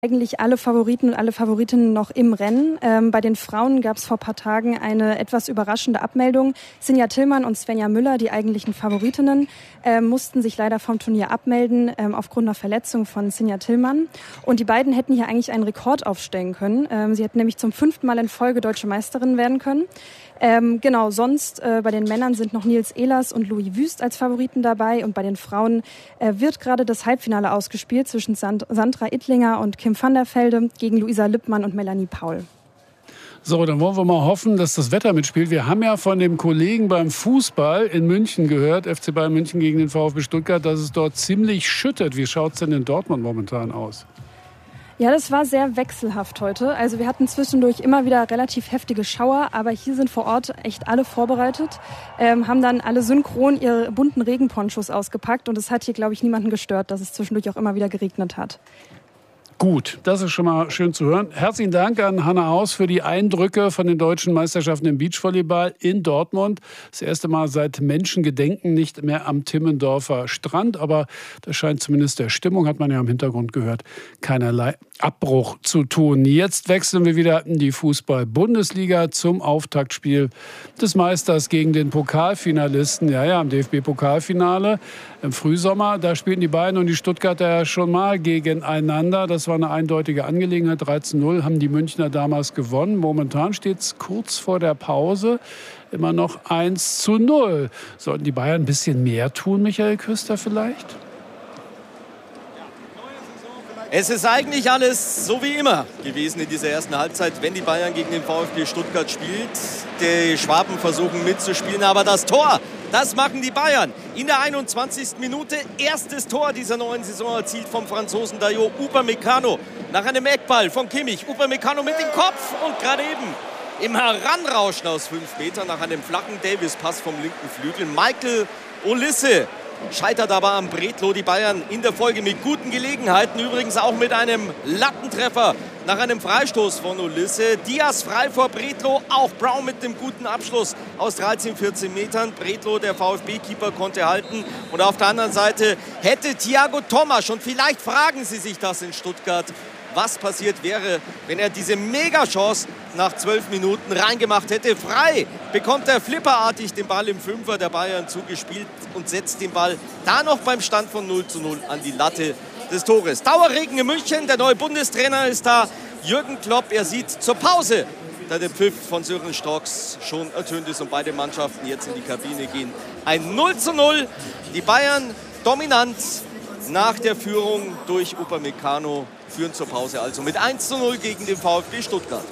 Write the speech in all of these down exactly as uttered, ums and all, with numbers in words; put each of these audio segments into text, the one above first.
Eigentlich alle Favoriten und alle Favoritinnen noch im Rennen. Ähm, bei den Frauen gab es vor ein paar Tagen eine etwas überraschende Abmeldung. Sinja Tillmann und Svenja Müller, die eigentlichen Favoritinnen, äh, mussten sich leider vom Turnier abmelden ähm, aufgrund einer Verletzung von Sinja Tillmann. Und die beiden hätten hier eigentlich einen Rekord aufstellen können. Ähm, sie hätten nämlich zum fünften Mal in Folge deutsche Meisterinnen werden können. Ähm, genau, sonst äh, bei den Männern sind noch Nils Ehlers und Louis Wüst als Favoriten dabei. Und bei den Frauen äh, wird gerade das Halbfinale ausgespielt zwischen Sand- Sandra Ittlinger und Kim van der Velde gegen Luisa Lippmann und Melanie Paul. So, dann wollen wir mal hoffen, dass das Wetter mitspielt. Wir haben ja von dem Kollegen beim Fußball in München gehört, F C Bayern München gegen den VfB Stuttgart, dass es dort ziemlich schüttet. Wie schaut es denn in Dortmund momentan aus? Ja, das war sehr wechselhaft heute. Also wir hatten zwischendurch immer wieder relativ heftige Schauer, aber hier sind vor Ort echt alle vorbereitet, ähm, haben dann alle synchron ihre bunten Regenponchos ausgepackt und es hat hier, glaube ich, niemanden gestört, dass es zwischendurch auch immer wieder geregnet hat. Gut, das ist schon mal schön zu hören. Herzlichen Dank an Hanna Haus für die Eindrücke von den deutschen Meisterschaften im Beachvolleyball in Dortmund. Das erste Mal seit Menschengedenken nicht mehr am Timmendorfer Strand, aber das scheint zumindest der Stimmung, hat man ja im Hintergrund gehört, keinerlei Abbruch zu tun. Jetzt wechseln wir wieder in die Fußball-Bundesliga zum Auftaktspiel des Meisters gegen den Pokalfinalisten. Ja, ja, im D F B-Pokalfinale im Frühsommer. Da spielten die Bayern und die Stuttgarter ja schon mal gegeneinander. Das war eine eindeutige Angelegenheit. dreizehn null haben die Münchner damals gewonnen. Momentan steht es kurz vor der Pause immer noch eins zu null. Sollten die Bayern ein bisschen mehr tun, Michael Küster vielleicht? Es ist eigentlich alles so wie immer gewesen in dieser ersten Halbzeit, wenn die Bayern gegen den VfB Stuttgart spielt. Die Schwaben versuchen mitzuspielen, aber das Tor, das machen die Bayern. In der einundzwanzigsten Minute erstes Tor dieser neuen Saison erzielt vom Franzosen Dayot Upamecano. Nach einem Eckball von Kimmich. Upamecano mit dem Kopf und gerade eben im Heranrauschen aus fünf Metern nach einem flachen Davis-Pass vom linken Flügel. Michael Olise scheitert aber am Bretlo. Die Bayern in der Folge mit guten Gelegenheiten. Übrigens auch mit einem Lattentreffer nach einem Freistoß von Olise. Diaz frei vor Bretlo. Auch Brown mit dem guten Abschluss aus dreizehn, vierzehn Metern. Bretlo, der VfB-Keeper, konnte halten. Und auf der anderen Seite hätte Thiago Tomasch, und vielleicht fragen Sie sich das in Stuttgart, was passiert wäre, wenn er diese Mega-Chance nach zwölf Minuten reingemacht hätte. Frei bekommt er flipperartig den Ball im Fünfer der Bayern zugespielt und setzt den Ball da noch beim Stand von null zu null an die Latte des Tores. Dauerregen in München, der neue Bundestrainer ist da, Jürgen Klopp. Er sieht zur Pause, da der Pfiff von Sören Strocks schon ertönt ist und beide Mannschaften jetzt in die Kabine gehen. Ein null zu null, die Bayern dominant nach der Führung durch Upamecano, führen zur Pause also mit eins zu null gegen den VfB Stuttgart.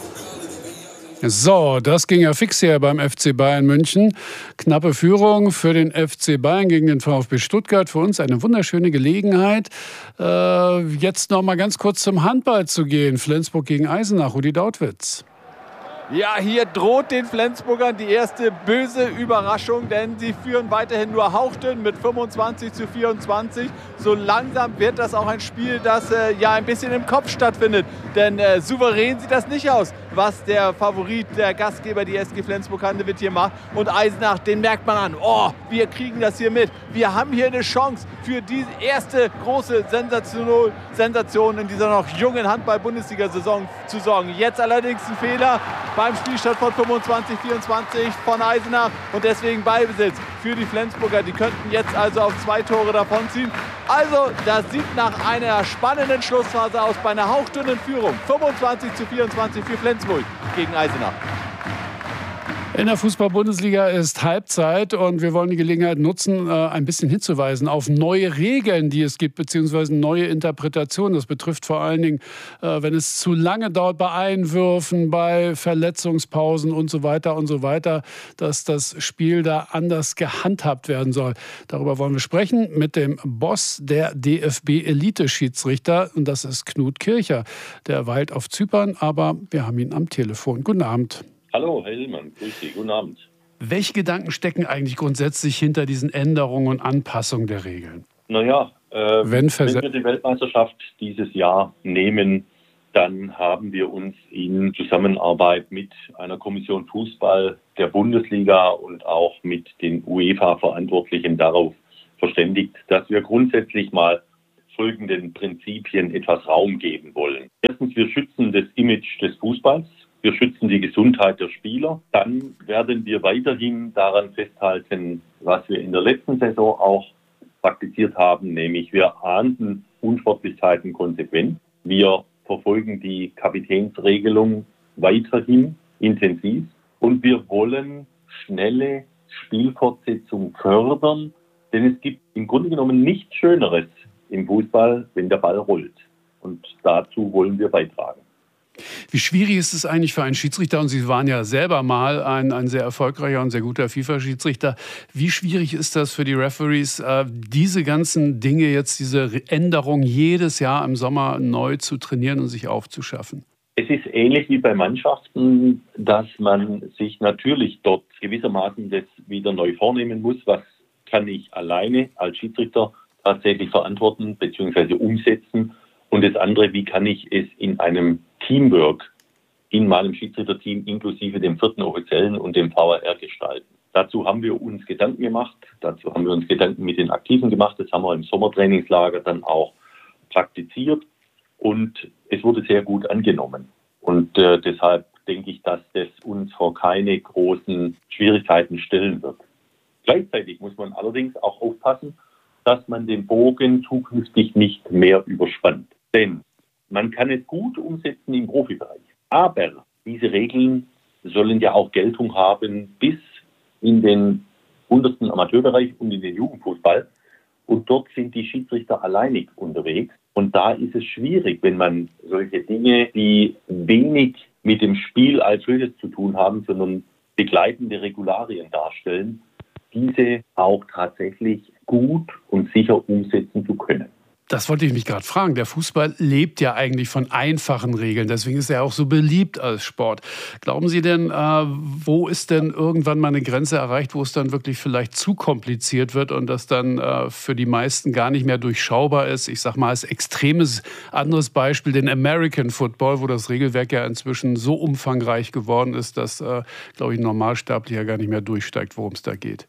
So, das ging ja fix hier beim F C Bayern München. Knappe Führung für den F C Bayern gegen den VfB Stuttgart. Für uns eine wunderschöne Gelegenheit, äh, jetzt noch mal ganz kurz zum Handball zu gehen. Flensburg gegen Eisenach, Rudi Dautwitz. Ja, hier droht den Flensburgern die erste böse Überraschung, denn sie führen weiterhin nur hauchdünn mit fünfundzwanzig zu vierundzwanzig. So langsam wird das auch ein Spiel, das äh, ja ein bisschen im Kopf stattfindet, denn äh, souverän sieht das nicht aus, was der Favorit, der Gastgeber, die S G Flensburg-Handewitt hier macht. Und Eisenach, den merkt man an, oh, wir kriegen das hier mit. Wir haben hier eine Chance für die erste große Sensation, Sensation in dieser noch jungen Handball-Bundesliga-Saison zu sorgen. Jetzt allerdings ein Fehler beim Spielstand von fünfundzwanzig vierundzwanzig von Eisenach und deswegen Ballbesitz für die Flensburger. Die könnten jetzt also auf zwei Tore davonziehen. Also, das sieht nach einer spannenden Schlussphase aus bei einer hauchdünnen Führung. fünfundzwanzig zu vierundzwanzig für Flensburg gegen Eisenach. In der Fußball-Bundesliga ist Halbzeit und wir wollen die Gelegenheit nutzen, ein bisschen hinzuweisen auf neue Regeln, die es gibt, beziehungsweise neue Interpretationen. Das betrifft vor allen Dingen, wenn es zu lange dauert bei Einwürfen, bei Verletzungspausen und so weiter und so weiter, dass das Spiel da anders gehandhabt werden soll. Darüber wollen wir sprechen mit dem Boss der D F B-Elite-Schiedsrichter und das ist Knut Kircher. Der weilt auf Zypern, aber wir haben ihn am Telefon. Guten Abend. Hallo, Herr Hillmann, grüß Sie, guten Abend. Welche Gedanken stecken eigentlich grundsätzlich hinter diesen Änderungen und Anpassungen der Regeln? Naja, äh, wenn, wenn wir die Weltmeisterschaft dieses Jahr nehmen, dann haben wir uns in Zusammenarbeit mit einer Kommission Fußball der Bundesliga und auch mit den UEFA-Verantwortlichen darauf verständigt, dass wir grundsätzlich mal folgenden Prinzipien etwas Raum geben wollen. Erstens, wir schützen das Image des Fußballs. Wir schützen die Gesundheit der Spieler. Dann werden wir weiterhin daran festhalten, was wir in der letzten Saison auch praktiziert haben, nämlich wir ahnden Unsportlichkeiten konsequent. Wir verfolgen die Kapitänsregelung weiterhin intensiv und wir wollen schnelle Spielfortsetzung fördern, denn es gibt im Grunde genommen nichts Schöneres im Fußball, wenn der Ball rollt. Und dazu wollen wir beitragen. Wie schwierig ist es eigentlich für einen Schiedsrichter, und Sie waren ja selber mal ein, ein sehr erfolgreicher und sehr guter FIFA-Schiedsrichter, wie schwierig ist das für die Referees, diese ganzen Dinge jetzt, diese Änderungen jedes Jahr im Sommer neu zu trainieren und sich aufzuschaffen? Es ist ähnlich wie bei Mannschaften, dass man sich natürlich dort gewissermaßen das wieder neu vornehmen muss. Was kann ich alleine als Schiedsrichter tatsächlich verantworten bzw. umsetzen? Und das andere, wie kann ich es in einem Teamwork in meinem Schiedsrichterteam inklusive dem vierten Offiziellen und dem V A R gestalten. Dazu haben wir uns Gedanken gemacht, dazu haben wir uns Gedanken mit den Aktiven gemacht, das haben wir im Sommertrainingslager dann auch praktiziert und es wurde sehr gut angenommen. Und äh, deshalb denke ich, dass das uns vor keine großen Schwierigkeiten stellen wird. Gleichzeitig muss man allerdings auch aufpassen, dass man den Bogen zukünftig nicht mehr überspannt. Denn man kann es gut umsetzen im Profibereich. Aber diese Regeln sollen ja auch Geltung haben bis in den untersten Amateurbereich und in den Jugendfußball. Und dort sind die Schiedsrichter alleinig unterwegs. Und da ist es schwierig, wenn man solche Dinge, die wenig mit dem Spiel als solches zu tun haben, sondern begleitende Regularien darstellen, diese auch tatsächlich gut und sicher umsetzen zu können. Das wollte ich mich gerade fragen. Der Fußball lebt ja eigentlich von einfachen Regeln. Deswegen ist er auch so beliebt als Sport. Glauben Sie denn, äh, wo ist denn irgendwann mal eine Grenze erreicht, wo es dann wirklich vielleicht zu kompliziert wird und das dann äh, für die meisten gar nicht mehr durchschaubar ist? Ich sage mal als extremes anderes Beispiel den American Football, wo das Regelwerk ja inzwischen so umfangreich geworden ist, dass, äh, glaube ich, ein Normalsterblicher gar nicht mehr durchsteigt, worum es da geht.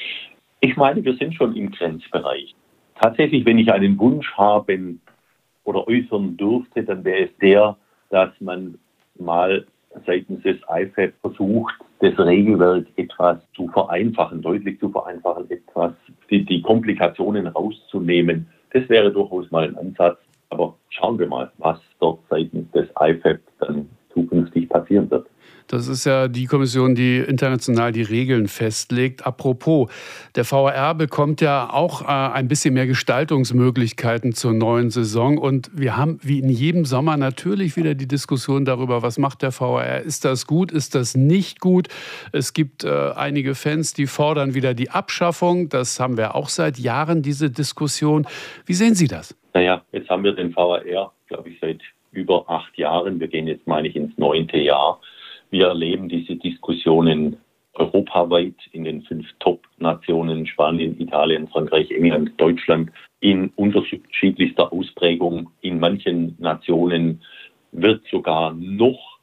Ich meine, wir sind schon im Grenzbereich. Tatsächlich, wenn ich einen Wunsch haben oder äußern dürfte, dann wäre es der, dass man mal seitens des I F A B versucht, das Regelwerk etwas zu vereinfachen, deutlich zu vereinfachen, etwas die, die Komplikationen rauszunehmen. Das wäre durchaus mal ein Ansatz. Aber schauen wir mal, was dort seitens des I F A B dann zukünftig passieren wird. Das ist ja die Kommission, die international die Regeln festlegt. Apropos, der V A R bekommt ja auch äh, ein bisschen mehr Gestaltungsmöglichkeiten zur neuen Saison. Und wir haben wie in jedem Sommer natürlich wieder die Diskussion darüber, was macht der V A R? Ist das gut? Ist das nicht gut? Es gibt äh, einige Fans, die fordern wieder die Abschaffung. Das haben wir auch seit Jahren, diese Diskussion. Wie sehen Sie das? Naja, jetzt haben wir den V A R, glaube ich, seit über acht Jahren. Wir gehen jetzt, meine ich, ins neunte Jahr. Wir erleben diese Diskussionen europaweit in den fünf Top-Nationen, Spanien, Italien, Frankreich, England, Deutschland, in unterschiedlichster Ausprägung. In manchen Nationen wird sogar noch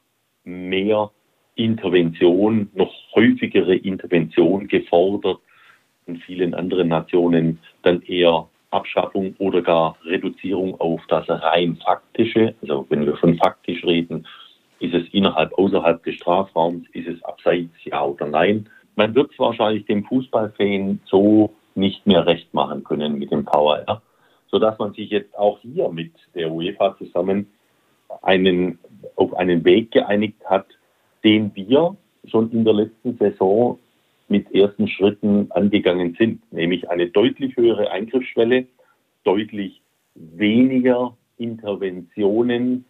mehr Intervention, noch häufigere Intervention gefordert. In vielen anderen Nationen dann eher Abschaffung oder gar Reduzierung auf das rein faktische. Also wenn wir von faktisch reden, ist es innerhalb, außerhalb des Strafraums? Ist es abseits, ja oder nein? Man wird es wahrscheinlich dem Fußballfan so nicht mehr recht machen können mit dem V A R, sodass man sich jetzt auch hier mit der UEFA zusammen einen, auf einen Weg geeinigt hat, den wir schon in der letzten Saison mit ersten Schritten angegangen sind, nämlich eine deutlich höhere Eingriffsschwelle, deutlich weniger Interventionen,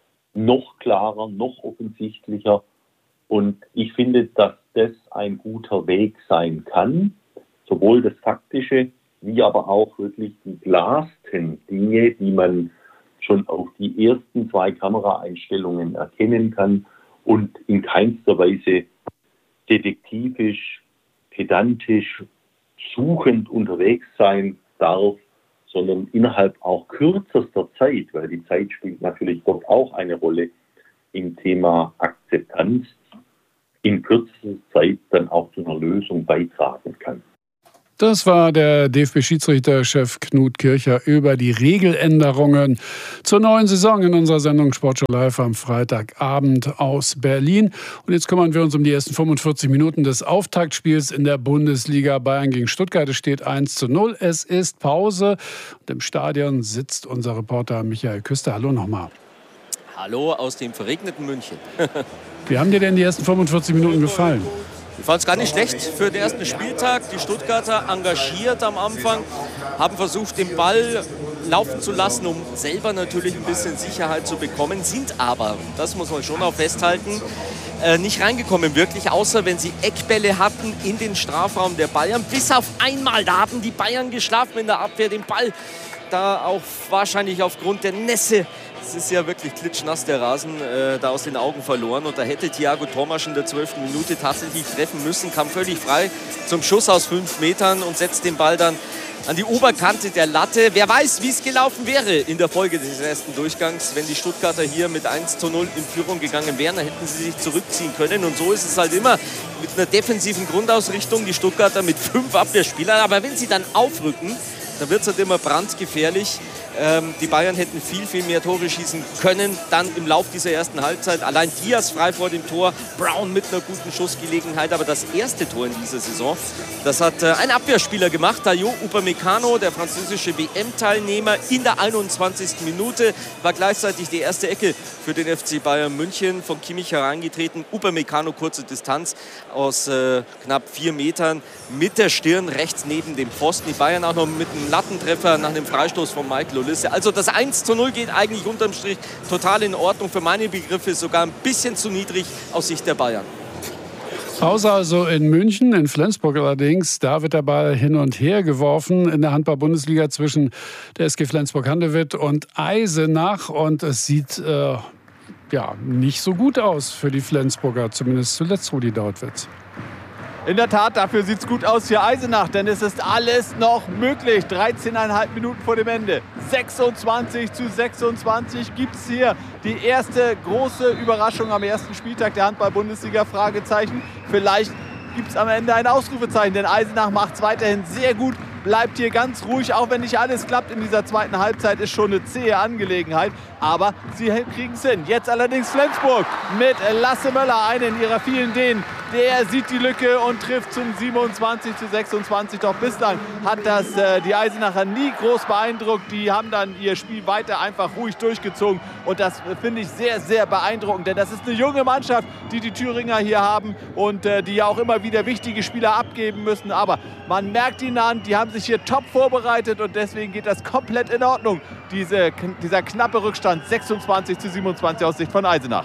noch klarer, noch offensichtlicher. Und ich finde, dass das ein guter Weg sein kann, sowohl das Faktische, wie aber auch wirklich die klarsten Dinge, die man schon auf die ersten zwei Kameraeinstellungen erkennen kann und in keinster Weise detektivisch, pedantisch, suchend unterwegs sein darf, sondern innerhalb auch kürzester Zeit, weil die Zeit spielt natürlich dort auch eine Rolle im Thema Akzeptanz, in kürzester Zeit dann auch zu einer Lösung beitragen kann. Das war der D F B-Schiedsrichterchef Knut Kircher über die Regeländerungen zur neuen Saison in unserer Sendung Sportschau Live am Freitagabend aus Berlin. Und jetzt kümmern wir uns um die ersten fünfundvierzig Minuten des Auftaktspiels in der Bundesliga. Bayern gegen Stuttgart. Es steht eins zu null. Es ist Pause. Und im Stadion sitzt unser Reporter Michael Küster. Hallo nochmal. Hallo aus dem verregneten München. Wie haben dir denn die ersten fünfundvierzig Minuten gefallen? Ich fand es gar nicht schlecht für den ersten Spieltag. Die Stuttgarter engagiert am Anfang, haben versucht, den Ball laufen zu lassen, um selber natürlich ein bisschen Sicherheit zu bekommen, sind aber, das muss man schon auch festhalten, äh, nicht reingekommen wirklich, außer wenn sie Eckbälle hatten in den Strafraum der Bayern. Bis auf einmal, da haben die Bayern geschlafen in der Abwehr, den Ball da auch wahrscheinlich aufgrund der Nässe, es ist ja wirklich klitschnass der Rasen, äh, da aus den Augen verloren. Und da hätte Thiago Thomas in der zwölften Minute tatsächlich treffen müssen, kam völlig frei zum Schuss aus fünf Metern und setzt den Ball dann an die Oberkante der Latte. Wer weiß, wie es gelaufen wäre in der Folge des ersten Durchgangs, wenn die Stuttgarter hier mit eins zu null in Führung gegangen wären, dann hätten sie sich zurückziehen können. Und so ist es halt immer mit einer defensiven Grundausrichtung, die Stuttgarter mit fünf Abwehrspielern. Aber wenn sie dann aufrücken, da wird es halt immer brandgefährlich. Ähm, die Bayern hätten viel, viel mehr Tore schießen können. Dann im Lauf dieser ersten Halbzeit. Allein Diaz frei vor dem Tor. Brown mit einer guten Schussgelegenheit. Aber das erste Tor in dieser Saison, das hat äh, ein Abwehrspieler gemacht. Dayot Upamecano, der französische W M-Teilnehmer, in der einundzwanzigsten Minute. War gleichzeitig die erste Ecke für den F C Bayern München. Von Kimmich hereingetreten. Upamecano, kurze Distanz aus äh, knapp vier Metern. Mit der Stirn rechts neben dem Pfosten. Die Bayern auch noch mit einem Lattentreffer nach dem Freistoß von Michael Olise. Also das eins zu null geht eigentlich unterm Strich total in Ordnung. Für meine Begriffe sogar ein bisschen zu niedrig aus Sicht der Bayern. Außer also in München, in Flensburg allerdings, da wird der Ball hin und her geworfen in der Handball-Bundesliga zwischen der S G Flensburg-Handewitt und Eisenach. Und es sieht äh, ja, nicht so gut aus für die Flensburger, zumindest zuletzt Rudi Dautwitz. In der Tat, dafür sieht es gut aus für Eisenach, denn es ist alles noch möglich. dreizehneinhalb Minuten vor dem Ende. sechsundzwanzig zu sechsundzwanzig gibt es hier die erste große Überraschung am ersten Spieltag der Handball-Bundesliga. Fragezeichen. Vielleicht gibt es am Ende ein Ausrufezeichen, denn Eisenach macht es weiterhin sehr gut. Bleibt hier ganz ruhig, auch wenn nicht alles klappt in dieser zweiten Halbzeit, ist schon eine zähe Angelegenheit. Aber sie kriegen es hin. Jetzt allerdings Flensburg mit Lasse Möller, einen ihrer vielen Dänen. Der sieht die Lücke und trifft zum siebenundzwanzig zu sechsundzwanzig. Doch bislang hat das äh, die Eisenacher nie groß beeindruckt. Die haben dann ihr Spiel weiter einfach ruhig durchgezogen. Und das äh, finde ich sehr, sehr beeindruckend. Denn das ist eine junge Mannschaft, die die Thüringer hier haben und äh, die ja auch immer wieder wichtige Spieler abgeben müssen. Aber man merkt ihnen an, die haben sich hier top vorbereitet und deswegen geht das komplett in Ordnung. Diese, dieser knappe Rückstand sechsundzwanzig zu siebenundzwanzig aus Sicht von Eisenach.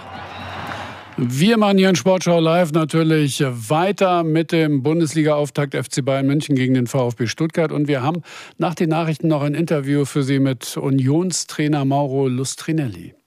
Wir machen hier in Sportschau Live natürlich weiter mit dem Bundesliga-Auftakt F C Bayern München gegen den VfB Stuttgart. Und wir haben nach den Nachrichten noch ein Interview für Sie mit Unionstrainer Mauro Lustrinelli.